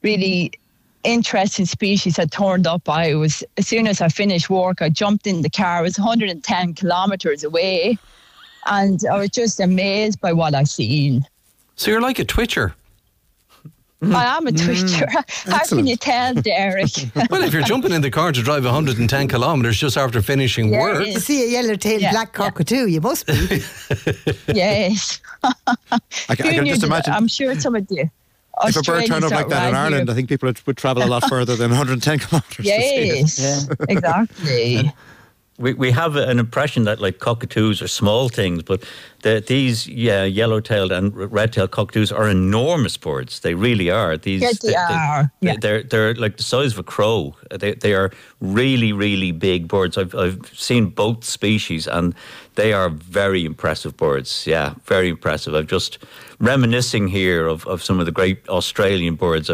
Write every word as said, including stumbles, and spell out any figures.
really interesting species had turned up. I was, as soon as I finished work, I jumped in the car. It was one hundred ten kilometres away, and I was just amazed by what I seen. So you're like a twitcher. I am a twitcher. Mm, How can you tell, Derek? Well, if you're jumping in the car to drive one hundred ten kilometres just after finishing Yeah, work. it You see a yellow-tailed Yeah, black cockatoo, you must be. Yes. I, ca- I Who can knew just that? imagine. I'm sure some of you. If a bird turned up like that in Ireland, I think people would, would travel a lot further than one hundred ten kilometres. Yes, Yeah. exactly. We we have an impression that like cockatoos are small things, but the, these yeah yellow-tailed and red-tailed cockatoos are enormous birds. They really are. These Yes, they are. They, Yeah. They're they're like the size of a crow. They they are really really big birds. I've I've seen both species, and they are very impressive birds. Yeah, very impressive. I'm just reminiscing here of, of some of the great Australian birds